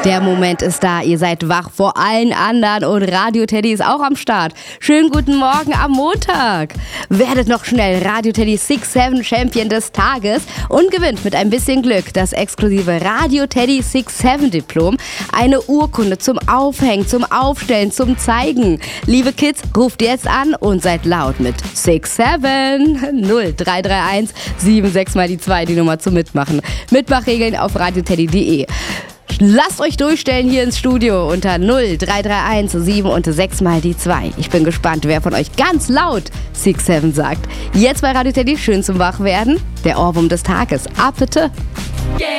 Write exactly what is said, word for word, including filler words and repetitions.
Der Moment ist da, ihr seid wach vor allen anderen und Radio Teddy ist auch am Start. Schönen guten Morgen am Montag. Werdet noch schnell Radio Teddy six seven Champion des Tages und gewinnt mit ein bisschen Glück das exklusive Radio Teddy six seven Diplom. Eine Urkunde zum Aufhängen, zum Aufstellen, zum Zeigen. Liebe Kids, ruft jetzt an und seid laut mit six seven null drei drei eins sieben sechs mal die zwei, die Nummer zum Mitmachen. Mitmachregeln auf radioteddy punkt de. Lasst euch durchstellen hier ins Studio unter null drei drei eins sieben und sechs mal die zwei. Ich bin gespannt, wer von euch ganz laut six seven sagt. Jetzt bei Radio Teddy schön zum Wachwerden. Der Ohrwurm des Tages. Ab bitte. Yeah.